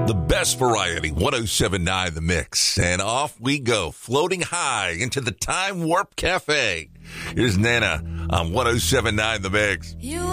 The best variety, 107.9 The Mix. And off we go, floating high into the Time Warp Cafe. Here's Nana on 107.9 The Mix.